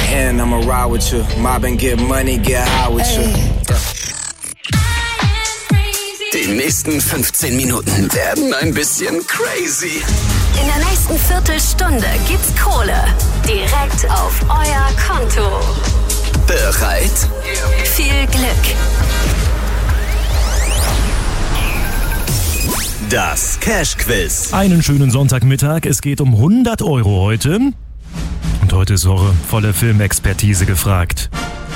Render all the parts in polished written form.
end, I'ma ride with you. Mob and get money, get high with you. Die nächsten 15 Minuten werden ein bisschen crazy. In der nächsten Viertelstunde gibt's Kohle. Direkt auf euer Konto. Bereit? Viel Glück. Das Cash-Quiz. Einen schönen Sonntagmittag. Es geht um 100 Euro heute. Und heute ist eure volle Filmexpertise gefragt.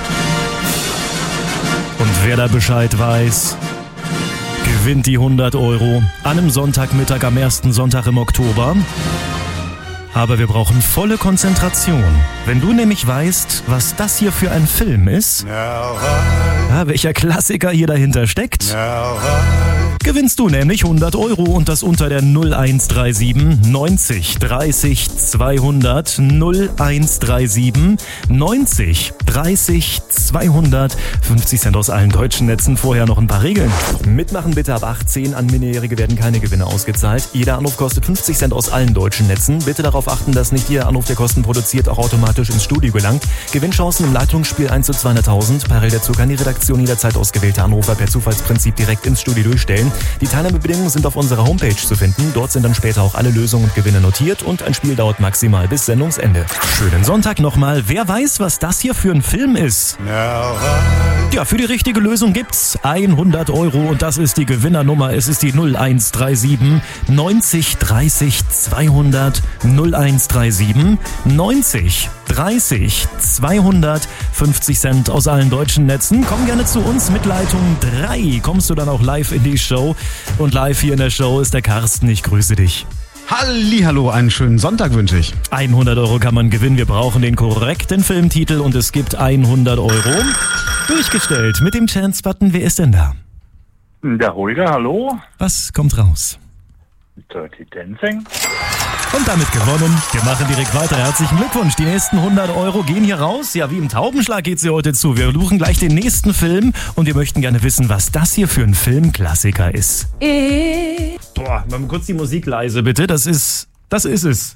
Und wer da Bescheid weiß, gewinnt die 100 Euro an einem Sonntagmittag am ersten Sonntag im Oktober. Aber wir brauchen volle Konzentration. Wenn du nämlich weißt, was das hier für ein Film ist, ja, welcher Klassiker hier dahinter steckt, gewinnst du nämlich 100 Euro und das unter der 0137 90 30 200 0137 90 30 200 50 Cent aus allen deutschen Netzen. Vorher noch ein paar Regeln. Mitmachen bitte ab 18. An Minderjährige werden keine Gewinne ausgezahlt. Jeder Anruf kostet 50 Cent aus allen deutschen Netzen. Bitte darauf achten, dass nicht jeder Anruf, der Kosten produziert, auch automatisch ins Studio gelangt. Gewinnchancen im Leitungsspiel 1 zu 200.000. Parallel dazu kann die Redaktion jederzeit ausgewählte Anrufer per Zufallsprinzip direkt ins Studio durchstellen. Die Teilnahmebedingungen sind auf unserer Homepage zu finden. Dort sind dann später auch alle Lösungen und Gewinne notiert und ein Spiel dauert maximal bis Sendungsende. Schönen Sonntag nochmal. Wer weiß, was das hier für ein Film ist? Ja, für die richtige Lösung gibt's 100 Euro und das ist die Gewinnernummer. Es ist die 0137 90 30 200 0137 90 30 200 50 Cent aus allen deutschen Netzen. Komm gerne zu uns mit Leitung 3. Kommst du dann auch live in die Show. Und live hier in der Show ist der Carsten. Ich grüße dich. Hallihallo, einen schönen Sonntag wünsche ich. 100 Euro kann man gewinnen. Wir brauchen den korrekten Filmtitel und es gibt 100 Euro. Durchgestellt mit dem Chance-Button. Wer ist denn da? Der Holger, hallo. Was kommt raus? Dirty Dancing. Und damit gewonnen. Wir machen direkt weiter. Herzlichen Glückwunsch. Die nächsten 100 Euro gehen hier raus. Ja, wie im Taubenschlag geht's hier heute zu. Wir suchen gleich den nächsten Film und wir möchten gerne wissen, was das hier für ein Filmklassiker ist. Boah, mal kurz die Musik leise, bitte. Das ist es.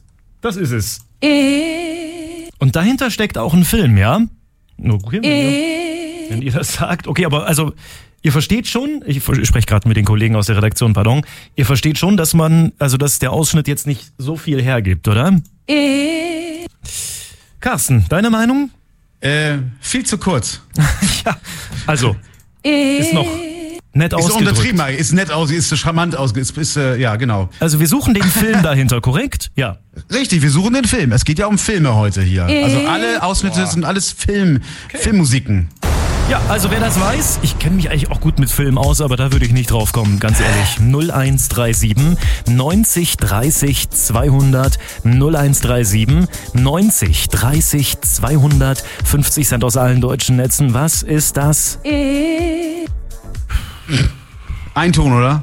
Und dahinter steckt auch ein Film, ja? Okay, wenn ihr das sagt. Okay, aber also... Ihr versteht schon, ich spreche gerade mit den Kollegen aus der Redaktion, pardon, ihr versteht schon, dass dass der Ausschnitt jetzt nicht so viel hergibt, oder? Carsten, deine Meinung? Viel zu kurz. Ja, also, ist noch nett ausgedrückt. Ist untertrieben, ist nett aus, ist charmant aus, ja, genau. Also wir suchen den Film dahinter, korrekt? Ja. Richtig, wir suchen den Film. Es geht ja um Filme heute hier. Also alle Ausschnitte sind alles Filmmusiken. Ja, also wer das weiß, ich kenne mich eigentlich auch gut mit Filmen aus, aber da würde ich nicht drauf kommen, ganz ehrlich. 0137 90 30 200 0137 90 30 200 50 Cent aus allen deutschen Netzen. Was ist das? Ein Ton, oder?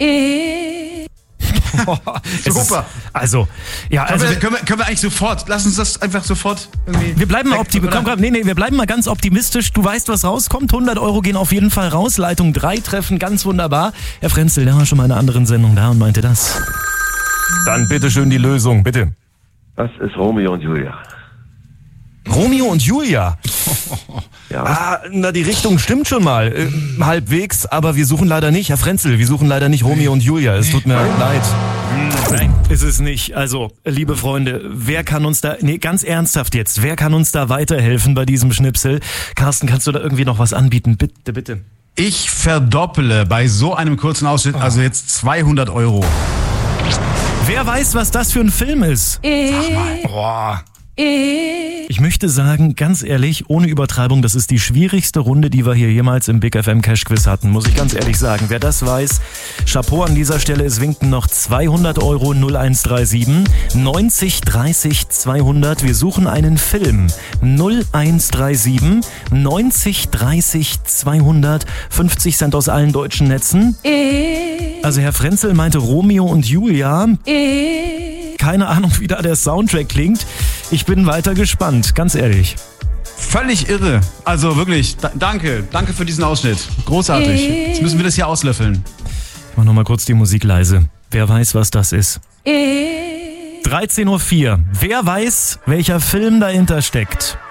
Super. Können wir eigentlich sofort, lass uns das einfach sofort irgendwie... Wir bleiben mal wir bleiben mal ganz optimistisch. Du weißt, was rauskommt. 100 Euro gehen auf jeden Fall raus. Leitung 3 treffen, ganz wunderbar. Herr Frenzel, der war schon mal in einer anderen Sendung da und meinte das. Dann bitteschön die Lösung, bitte. Das ist Romeo und Julia. Romeo und Julia? Ja. Die Richtung stimmt schon mal. Halbwegs, aber wir suchen leider nicht, Herr Frenzel, wir suchen leider nicht Romeo und Julia. Es tut mir leid. Nein, ist es nicht. Also, liebe Freunde, wer kann uns da, ganz ernsthaft jetzt, wer kann uns da weiterhelfen bei diesem Schnipsel? Carsten, kannst du da irgendwie noch was anbieten? Bitte, bitte. Ich verdopple bei so einem kurzen Ausschnitt, also jetzt 200 Euro. Wer weiß, was das für ein Film ist? Sag mal. Boah. Ich möchte sagen, ganz ehrlich, ohne Übertreibung, das ist die schwierigste Runde, die wir hier jemals im Big FM Cash Quiz hatten, muss ich ganz ehrlich sagen. Wer das weiß, Chapeau an dieser Stelle, es winken noch 200 Euro 0137 90 30 200. Wir suchen einen Film 0137 90 30 200 50 Cent aus allen deutschen Netzen. Also Herr Frenzel meinte Romeo und Julia. Keine Ahnung, wie da der Soundtrack klingt. Ich bin weiter gespannt, ganz ehrlich. Völlig irre. Also wirklich, danke für diesen Ausschnitt. Großartig. Jetzt müssen wir das hier auslöffeln. Ich mach nochmal kurz die Musik leise. Wer weiß, was das ist? 13:04 Uhr. Wer weiß, welcher Film dahinter steckt?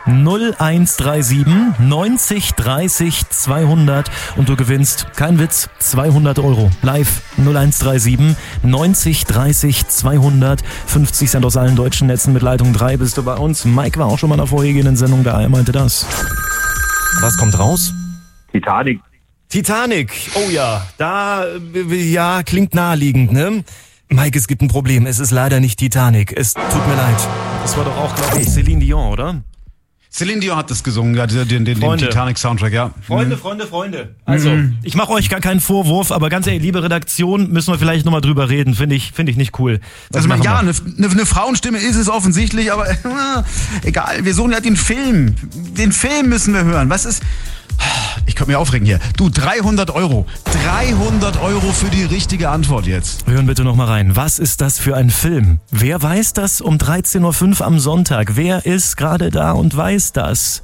0137 90 30 200 und du gewinnst, kein Witz, 200 Euro. Live 0137 90 30 200. 50 Cent aus allen deutschen Netzen mit Leitung 3 bist du bei uns. Mike war auch schon mal in der vorhergehenden Sendung da, er meinte das. Was kommt raus? Titanic. Titanic, oh ja, ja, klingt naheliegend, ne? Mike, es gibt ein Problem, es ist leider nicht Titanic, es tut mir leid. Das war doch auch, glaube ich, Celine Dion, oder? Celine Dion hat das gesungen, ja, den Titanic-Soundtrack, ja. Freunde. Also, ich mache euch gar keinen Vorwurf, aber ganz ehrlich, liebe Redaktion, müssen wir vielleicht nochmal drüber reden, finde ich nicht cool. Also, ja, eine Frauenstimme ist es offensichtlich, aber egal, wir suchen ja den Film. Den Film müssen wir hören. Was ist... Ich könnte mich aufregen hier. Du, 300 Euro. 300 Euro für die richtige Antwort jetzt. Hören bitte noch mal rein. Was ist das für ein Film? Wer weiß das um 13.05 Uhr am Sonntag? Wer ist gerade da und weiß das?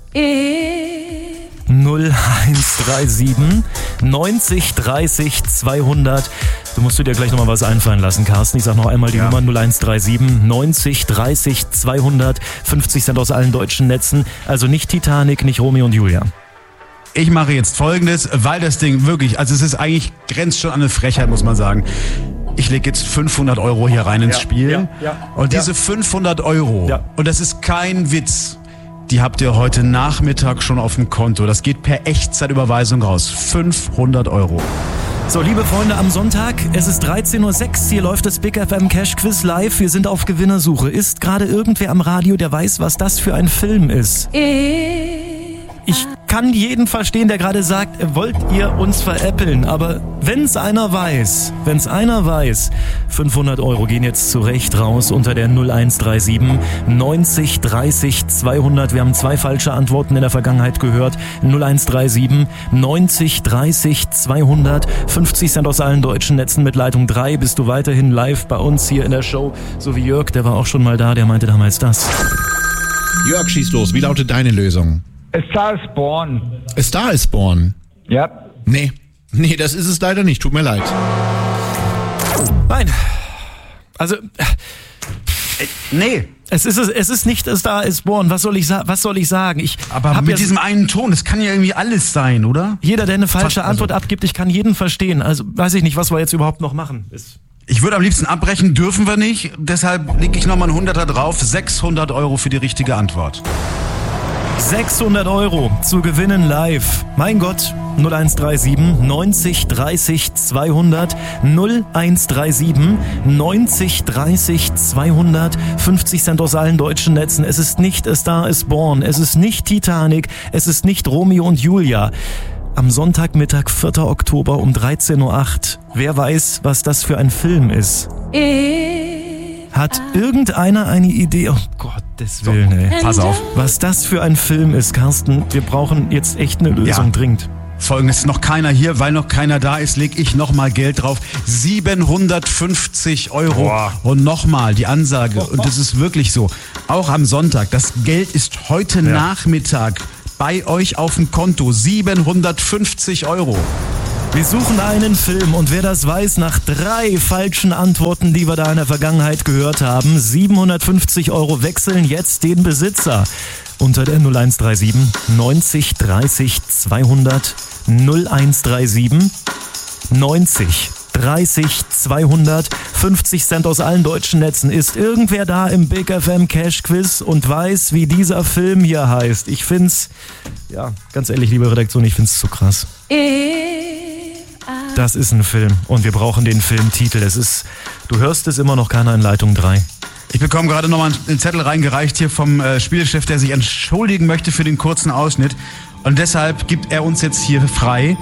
0137 90 30 200. Du musst dir gleich nochmal was einfallen lassen, Carsten. Ich sag noch einmal die Nummer 0137 90 30 200. 50 Cent aus allen deutschen Netzen. Also nicht Titanic, nicht Romeo und Julia. Ich mache jetzt Folgendes, weil das Ding wirklich, also es ist eigentlich, grenzt schon an eine Frechheit, muss man sagen. Ich lege jetzt 500 Euro hier rein ins Spiel. Und diese 500 Euro, und das ist kein Witz, die habt ihr heute Nachmittag schon auf dem Konto. Das geht per Echtzeitüberweisung raus. 500 Euro. So, liebe Freunde, am Sonntag, es ist 13.06 Uhr, hier läuft das Big FM Cash Quiz live. Wir sind auf Gewinnersuche. Ist gerade irgendwer am Radio, der weiß, was das für ein Film ist? Ich kann jeden verstehen, der gerade sagt, wollt ihr uns veräppeln? Aber wenn's einer weiß, 500 Euro gehen jetzt zurecht raus unter der 0137 90 30 200. Wir haben 2 falsche Antworten in der Vergangenheit gehört. 0137 90 30 200. 50 Cent aus allen deutschen Netzen mit Leitung 3. Bist du weiterhin live bei uns hier in der Show? So wie Jörg, der war auch schon mal da, der meinte damals das. Jörg, schieß los. Wie lautet deine Lösung? A Star is Born. A Star is Born? Ja. Nee, das ist es leider nicht. Tut mir leid. Nein. Also... Nee. Es ist nicht A Star is Born. Was soll ich sagen? Aber mit diesem einen Ton, das kann ja irgendwie alles sein, oder? Jeder, der eine falsche Antwort abgibt, ich kann jeden verstehen. Also weiß ich nicht, was wir jetzt überhaupt noch machen. Ich würde am liebsten abbrechen, dürfen wir nicht. Deshalb lege ich nochmal einen 100er drauf. 600 Euro für die richtige Antwort. 600 Euro zu gewinnen live. Mein Gott, 0137 90 30 200. 0137 90 30 200. 50 Cent aus allen deutschen Netzen. Es ist nicht A Star is Born. Es ist nicht Titanic. Es ist nicht Romeo und Julia. Am Sonntagmittag, 4. Oktober um 13.08 Uhr. Wer weiß, was das für ein Film ist? Hat irgendeiner eine Idee? Oh Gottes Willen, ey. Pass auf. Was das für ein Film ist, Carsten, wir brauchen jetzt echt eine Lösung dringend. Folgendes, noch keiner hier, weil noch keiner da ist, leg ich nochmal Geld drauf. 750 Euro. Boah. Und nochmal die Ansage, und das ist wirklich so, auch am Sonntag, das Geld ist heute Nachmittag bei euch auf dem Konto. 750 Euro. Wir suchen einen Film und wer das weiß, nach 3 falschen Antworten, die wir da in der Vergangenheit gehört haben, 750 Euro wechseln jetzt den Besitzer. Unter der 0137 90 30 200 0137 90 30 200. 50 Cent aus allen deutschen Netzen. Ist irgendwer da im Big FM Cash Quiz und weiß, wie dieser Film hier heißt? Ich find's, ja, ganz ehrlich, liebe Redaktion, ich find's zu krass. Das ist ein Film und wir brauchen den Filmtitel. Du hörst es immer noch, keiner in Leitung 3. Ich bekomme gerade nochmal einen Zettel reingereicht hier vom Spielchef, der sich entschuldigen möchte für den kurzen Ausschnitt. Und deshalb gibt er uns jetzt hier frei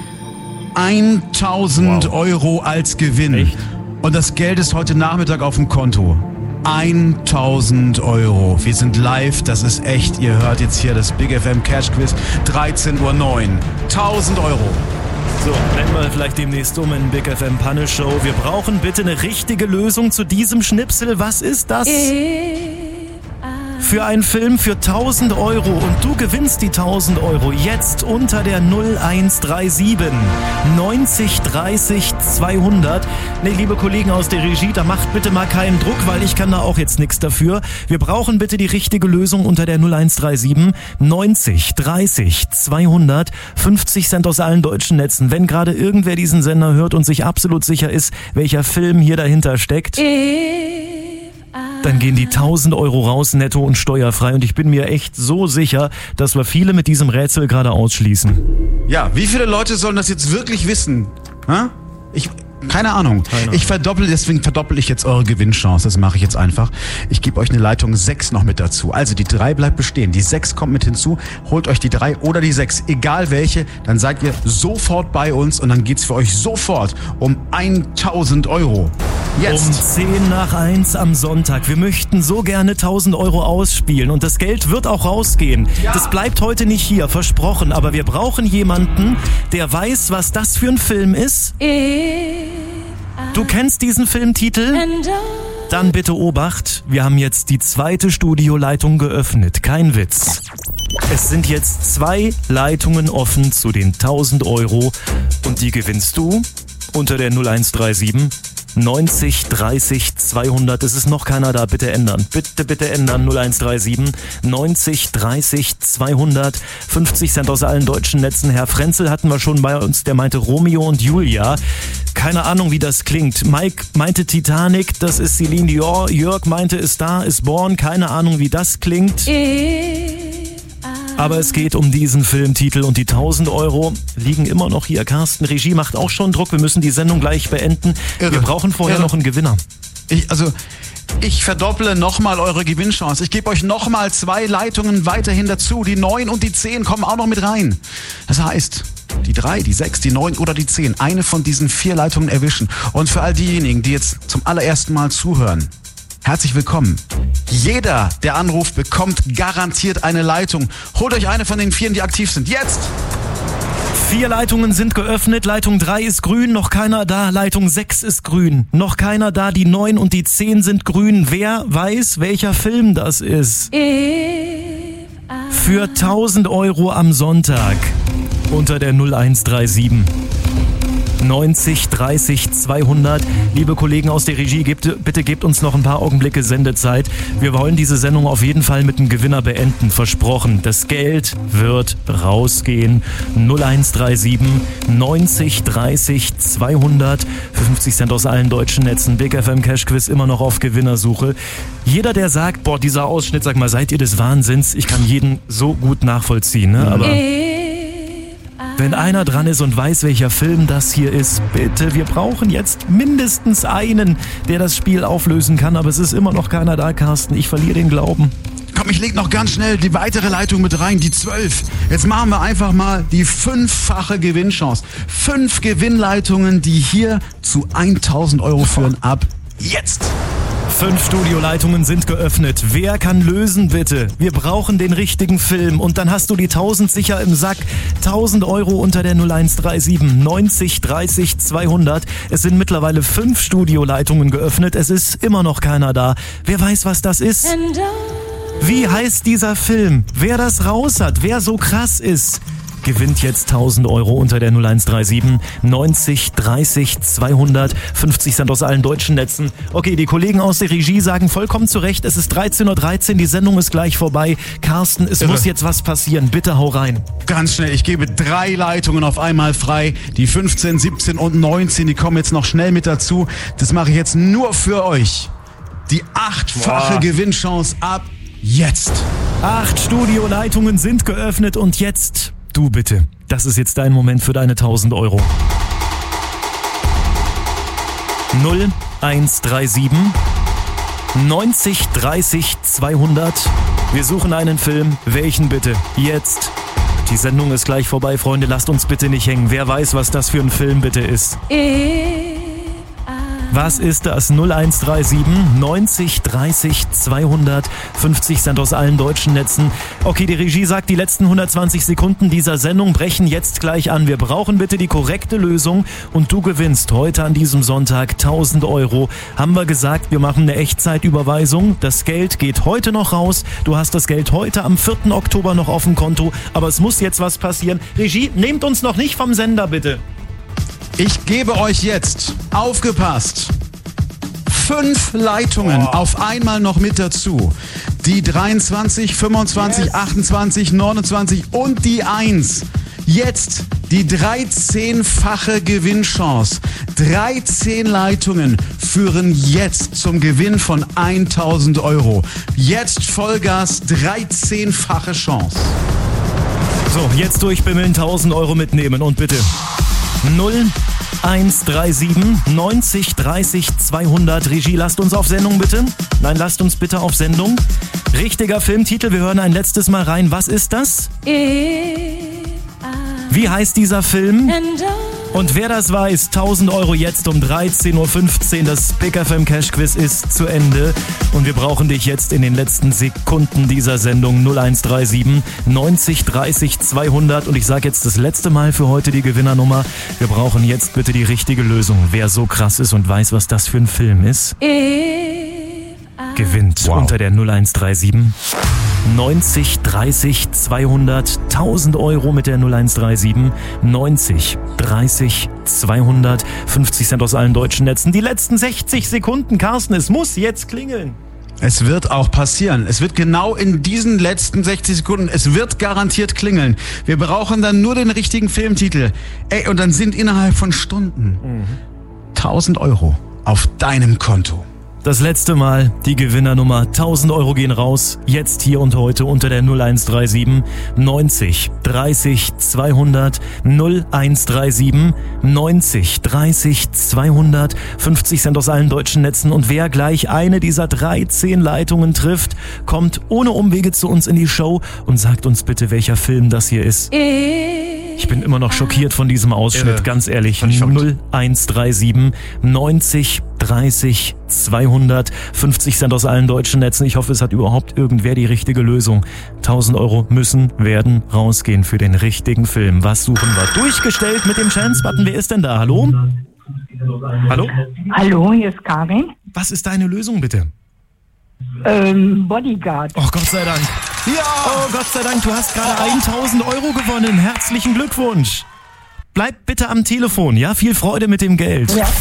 1000 Euro als Gewinn. Echt? Und das Geld ist heute Nachmittag auf dem Konto. 1000 Euro. Wir sind live, das ist echt. Ihr hört jetzt hier das Big FM Cash Quiz, 13.09 Uhr. 1000 Euro. So, nennen wir vielleicht demnächst um in Big FM Panne Show. Wir brauchen bitte eine richtige Lösung zu diesem Schnipsel. Was ist das? für einen Film für 1.000 Euro und du gewinnst die 1.000 Euro jetzt unter der 0137 90 30 200. Nee, liebe Kollegen aus der Regie, da macht bitte mal keinen Druck, weil ich kann da auch jetzt nichts dafür. Wir brauchen bitte die richtige Lösung unter der 0137 90 30 200. 50 Cent aus allen deutschen Netzen. Wenn gerade irgendwer diesen Sender hört und sich absolut sicher ist, welcher Film hier dahinter steckt, dann gehen die 1.000 Euro raus, netto und steuerfrei. Und ich bin mir echt so sicher, dass wir viele mit diesem Rätsel gerade ausschließen. Ja, wie viele Leute sollen das jetzt wirklich wissen? Ha? Keine Ahnung. Deswegen verdoppel ich jetzt eure Gewinnchance. Das mache ich jetzt einfach. Ich gebe euch eine Leitung 6 noch mit dazu. Also die 3 bleibt bestehen. Die 6 kommt mit hinzu. Holt euch die 3 oder die 6, egal welche. Dann seid ihr sofort bei uns und dann geht's für euch sofort um 1.000 Euro. Jetzt. Um 10:10 am Sonntag. Wir möchten so gerne 1.000 Euro ausspielen und das Geld wird auch rausgehen. Ja. Das bleibt heute nicht hier, versprochen. Aber wir brauchen jemanden, der weiß, was das für ein Film ist. Du kennst diesen Filmtitel? Dann bitte Obacht, wir haben jetzt die 2. Studioleitung geöffnet. Kein Witz. Es sind jetzt 2 Leitungen offen zu den 1.000 Euro und die gewinnst du unter der 0137 90 30 200. Es ist noch keiner da. Bitte ändern. Bitte ändern. 0137 90 30 200. 50 Cent aus allen deutschen Netzen. Herr Frenzel hatten wir schon bei uns. Der meinte Romeo und Julia. Keine Ahnung, wie das klingt. Mike meinte Titanic. Das ist Celine Dion. Jörg meinte A Star is Born. Keine Ahnung, wie das klingt. Aber es geht um diesen Filmtitel und die 1.000 Euro liegen immer noch hier. Carsten, Regie macht auch schon Druck. Wir müssen die Sendung gleich beenden. Irre. Wir brauchen vorher noch einen Gewinner. Ich verdopple nochmal eure Gewinnchance. Ich gebe euch nochmal 2 Leitungen weiterhin dazu. Die 9 und die 10 kommen auch noch mit rein. Das heißt, die 3, die 6, die 9 oder die 10. Eine von diesen 4 Leitungen erwischen. Und für all diejenigen, die jetzt zum allerersten Mal zuhören, herzlich willkommen. Jeder, der anruft, bekommt garantiert eine Leitung. Holt euch eine von den 4, die aktiv sind. Jetzt! 4 Leitungen sind geöffnet. Leitung 3 ist grün, noch keiner da. Leitung 6 ist grün, noch keiner da. Die 9 und die 10 sind grün. Wer weiß, welcher Film das ist? Für 1.000 Euro am Sonntag unter der 0137 90 30 200. Liebe Kollegen aus der Regie, bitte gebt uns noch ein paar Augenblicke Sendezeit. Wir wollen diese Sendung auf jeden Fall mit einem Gewinner beenden. Versprochen. Das Geld wird rausgehen. 0137 90 30 200. Für 50 Cent aus allen deutschen Netzen. Big FM Cash Quiz immer noch auf Gewinnersuche. Jeder, der sagt, boah, dieser Ausschnitt, sag mal, seid ihr des Wahnsinns? Ich kann jeden so gut nachvollziehen, ne? Aber wenn einer dran ist und weiß, welcher Film das hier ist, bitte, wir brauchen jetzt mindestens einen, der das Spiel auflösen kann, aber es ist immer noch keiner da, Carsten. Ich verliere den Glauben. Komm, ich leg noch ganz schnell die weitere Leitung mit rein, die 12. Jetzt machen wir einfach mal die 5-fache Gewinnchance. 5 Gewinnleitungen, die hier zu 1.000 Euro führen, ab jetzt. 5 Studioleitungen sind geöffnet. Wer kann lösen, bitte? Wir brauchen den richtigen Film. Und dann hast du die 1.000 sicher im Sack. 1.000 Euro unter der 0137 90 30 200. Es sind mittlerweile 5 Studioleitungen geöffnet. Es ist immer noch keiner da. Wer weiß, was das ist? Wie heißt dieser Film? Wer das raus hat, wer so krass ist, gewinnt jetzt 1.000 Euro unter der 0137 90 30 200. 50 Cent aus allen deutschen Netzen. Okay, die Kollegen aus der Regie sagen vollkommen zu Recht, es ist 13:13 Uhr, die Sendung ist gleich vorbei. Carsten, es muss jetzt was passieren. Bitte hau rein. Ganz schnell, ich gebe 3 Leitungen auf einmal frei. Die 15, 17 und 19, die kommen jetzt noch schnell mit dazu. Das mache ich jetzt nur für euch. Die 8-fache Gewinnchance ab jetzt. 8 Studioleitungen sind geöffnet und jetzt... Du bitte, das ist jetzt dein Moment für deine 1.000 Euro. 0137 90 30 200. Wir suchen einen Film. Welchen bitte? Jetzt. Die Sendung ist gleich vorbei, Freunde. Lasst uns bitte nicht hängen. Wer weiß, was das für ein Film bitte ist? Was ist das? 0137 90 30 200, 50 Cent aus allen deutschen Netzen. Okay, die Regie sagt, die letzten 120 Sekunden dieser Sendung brechen jetzt gleich an. Wir brauchen bitte die korrekte Lösung und du gewinnst heute an diesem Sonntag 1000 Euro. Haben wir gesagt, wir machen eine Echtzeitüberweisung. Das Geld geht heute noch raus. Du hast das Geld heute am 4. Oktober noch auf dem Konto, aber es muss jetzt was passieren. Regie, nehmt uns noch nicht vom Sender, bitte. Ich gebe euch jetzt, aufgepasst, 5 Leitungen auf einmal noch mit dazu. Die 23, 25, 28, 29 und die 1. Jetzt die 13-fache Gewinnchance. 13 Leitungen führen jetzt zum Gewinn von 1000 Euro. Jetzt Vollgas, 13-fache Chance. So, jetzt durchbimmeln, 1000 Euro mitnehmen und bitte 0137 90 30 200. Regie, lasst uns auf Sendung bitte. Nein, lasst uns bitte auf Sendung. Richtiger Filmtitel, wir hören ein letztes Mal rein. Was ist das? Wie heißt dieser Film? Und wer das weiß, 1000 Euro jetzt um 13.15 Uhr. Das Big FM Cash Quiz ist zu Ende. Und wir brauchen dich jetzt in den letzten Sekunden dieser Sendung. 0137 90 30 200. Und ich sage jetzt das letzte Mal für heute die Gewinnernummer. Wir brauchen jetzt bitte die richtige Lösung. Wer so krass ist und weiß, was das für ein Film ist, gewinnt unter der 0137 90 30 200, 1000 Euro mit der 0137 90 30 200, 50 Cent aus allen deutschen Netzen. Die letzten 60 Sekunden, Carsten, es muss jetzt klingeln. Es wird auch passieren. Es wird genau in diesen letzten 60 Sekunden, es wird garantiert klingeln. Wir brauchen dann nur den richtigen Filmtitel. Ey, und dann sind innerhalb von Stunden 1000 Euro auf deinem Konto. Das letzte Mal, die Gewinnernummer, 1000 Euro gehen raus, jetzt hier und heute unter der 0137 90 30 200, 0137 90 30 200, 50 Cent aus allen deutschen Netzen und wer gleich eine dieser 13 Leitungen trifft, kommt ohne Umwege zu uns in die Show und sagt uns bitte, welcher Film das hier ist. Ich bin immer noch schockiert von diesem Ausschnitt, ganz ehrlich. 0137 90 30 200, 50 Cent aus allen deutschen Netzen. Ich hoffe, es hat überhaupt irgendwer die richtige Lösung. 1000 Euro werden rausgehen für den richtigen Film. Was suchen wir? Durchgestellt mit dem Chance-Button. Wer ist denn da? Hallo? Hallo? Hallo, hier ist Karin. Was ist deine Lösung, bitte? Bodyguard. Oh, Gott sei Dank. Ja! Oh, Gott sei Dank, du hast gerade 1000 Euro gewonnen. Herzlichen Glückwunsch. Bleib bitte am Telefon, ja? Viel Freude mit dem Geld. Ja.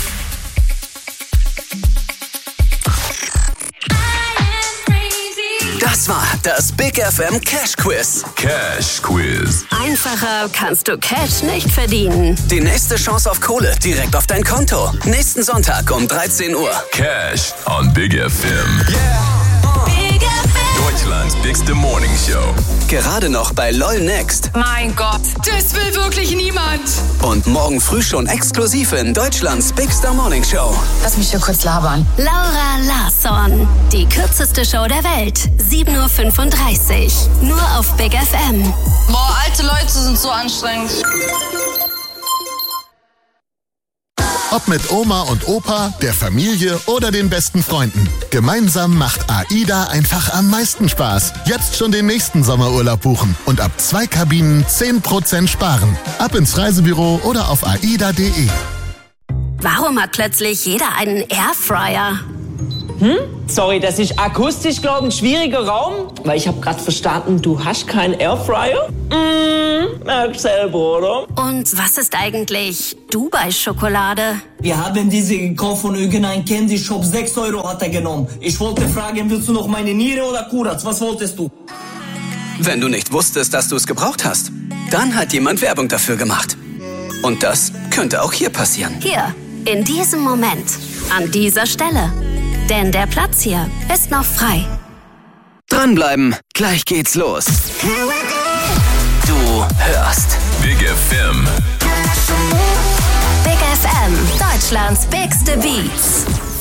Das war das Big FM Cash Quiz. Cash Quiz. Einfacher kannst du Cash nicht verdienen. Die nächste Chance auf Kohle direkt auf dein Konto. Nächsten Sonntag um 13 Uhr. Cash on Big FM. Big FM. Deutschlands bigste Morning Show. Gerade noch bei LOL Next. Mein Gott, das will wirklich niemand. Und morgen früh schon exklusiv in Deutschlands bigster Morning Show. Lass mich hier kurz labern. Laura Larsson. Die kürzeste Show der Welt. 7.35 Uhr. Nur auf Big FM. Boah, alte Leute sind so anstrengend. Ob mit Oma und Opa, der Familie oder den besten Freunden. Gemeinsam macht AIDA einfach am meisten Spaß. Jetzt schon den nächsten Sommerurlaub buchen und ab 2 Kabinen 10% sparen. Ab ins Reisebüro oder auf aida.de. Warum hat plötzlich jeder einen Airfryer? Sorry, das ist akustisch, glaube ich, ein schwieriger Raum. Weil ich habe gerade verstanden, du hast keinen Airfryer? Merk selber, oder? Und was ist eigentlich Dubai-Schokolade? Wir haben diese gekauft von irgendeinem Candy-Shop. 6 Euro hat er genommen. Ich wollte fragen, willst du noch meine Niere oder Kuratz? Was wolltest du? Wenn du nicht wusstest, dass du es gebraucht hast, dann hat jemand Werbung dafür gemacht. Und das könnte auch hier passieren. Hier, in diesem Moment, an dieser Stelle. Denn der Platz hier ist noch frei. Dranbleiben, gleich geht's los. Du hörst Big FM. Big FM, Deutschlands bigste Beats.